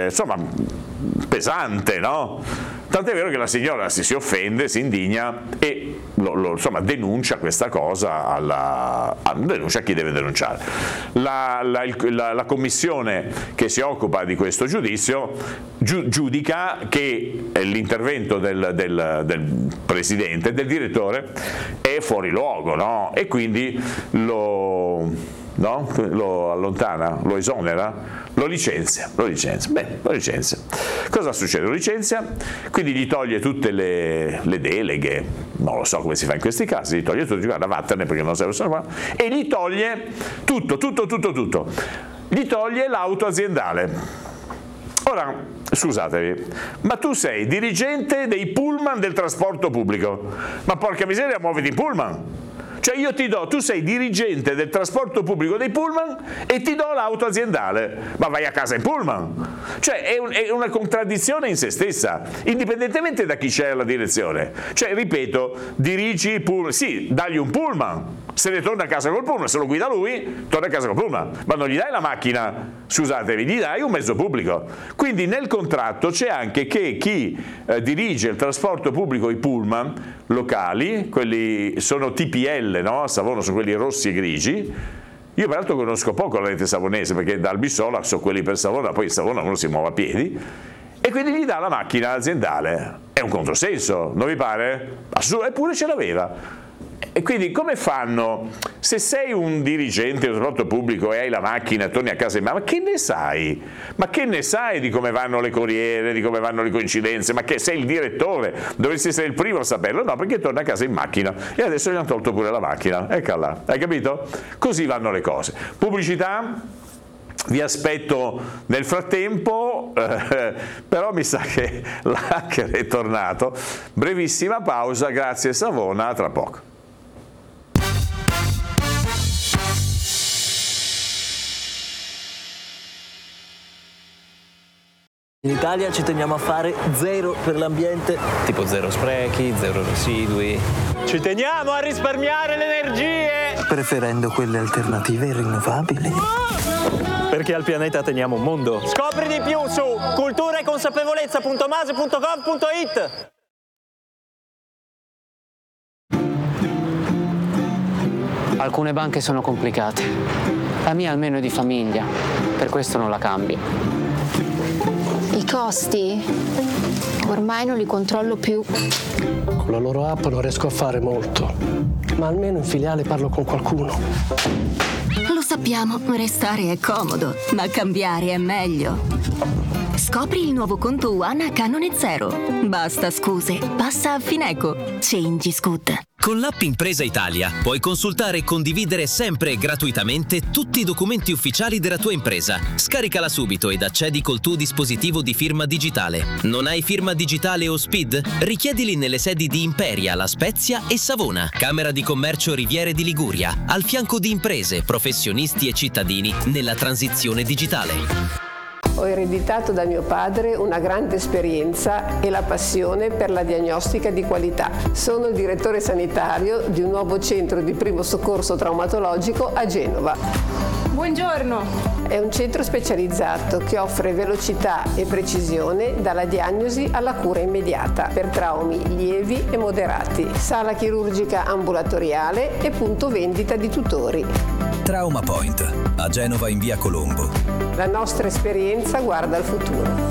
insomma, pesante, no? Tant'è vero che la signora si offende, si indigna e insomma, denuncia questa cosa denuncia chi deve denunciare. La commissione che si occupa di questo giudizio giudica che l'intervento del presidente, del direttore, è fuori luogo, no? E quindi lo allontana, lo esonera, lo licenzia. Bene, lo licenzia. Cosa succede? Lo licenzia, quindi gli toglie tutte le deleghe, non lo so come si fa in questi casi, gli toglie tutto, guarda, vattene perché non serve qua, e gli toglie tutto. Gli toglie l'auto aziendale. Ora, scusatevi, ma tu sei dirigente dei pullman del trasporto pubblico, ma porca miseria, muoviti in pullman. Cioè io tu sei dirigente del trasporto pubblico dei pullman e ti do l'auto aziendale, ma vai a casa in pullman. Cioè è una contraddizione in se stessa, indipendentemente da chi c'è alla direzione. Cioè, ripeto, dirigi i pullman, sì, dagli un pullman, se ne torna a casa col pullman, se lo guida lui, torna a casa col pullman, ma non gli dai la macchina, scusatemi, gli dai un mezzo pubblico. Quindi nel contratto c'è anche che chi dirige il trasporto pubblico, i pullman locali, quelli sono TPL, no? A Savona sono quelli rossi e grigi. Io peraltro conosco poco la rete savonese perché da Albissola so quelli per Savona, poi in Savona uno si muove a piedi, e quindi gli dà la macchina aziendale. È un controsenso, non vi pare? Eppure ce l'aveva. E quindi come fanno? Se sei un dirigente del trasporto pubblico e hai la macchina e torni a casa ma che ne sai? Ma che ne sai di come vanno le corriere, di come vanno le coincidenze? Ma che sei il direttore, dovresti essere il primo a saperlo? No, perché torna a casa in macchina e adesso gli hanno tolto pure la macchina. Eccola là, hai capito? Così vanno le cose. Pubblicità? Vi aspetto nel frattempo, però mi sa che l'hacker è tornato. Brevissima pausa, grazie Savona, a tra poco. In Italia ci teniamo a fare zero per l'ambiente, tipo zero sprechi, zero residui. Ci teniamo a risparmiare le energie, preferendo quelle alternative e rinnovabili. perché al pianeta teniamo un mondo. Scopri di più su culturaeconsapevolezza.mase.gov.it. Alcune banche sono complicate. La mia almeno è di famiglia, per questo non la cambio. I costi? Ormai non li controllo più. Con la loro app non riesco a fare molto, ma almeno in filiale parlo con qualcuno. Lo sappiamo, restare è comodo, ma cambiare è meglio. Scopri il nuovo conto One a canone zero. Basta scuse, passa a Fineco. Change is good. Con l'app Impresa Italia puoi consultare e condividere sempre e gratuitamente tutti i documenti ufficiali della tua impresa. Scaricala subito ed accedi col tuo dispositivo di firma digitale. Non hai firma digitale o SPID? Richiedili nelle sedi di Imperia, La Spezia e Savona, Camera di Commercio Riviere di Liguria, al fianco di imprese, professionisti e cittadini nella transizione digitale. Ho ereditato da mio padre una grande esperienza e la passione per la diagnostica di qualità. Sono il direttore sanitario di un nuovo centro di primo soccorso traumatologico a Genova. Buongiorno! È un centro specializzato che offre velocità e precisione dalla diagnosi alla cura immediata per traumi lievi e moderati, sala chirurgica ambulatoriale e punto vendita di tutori. Trauma Point, a Genova in via Colombo. La nostra esperienza guarda al futuro.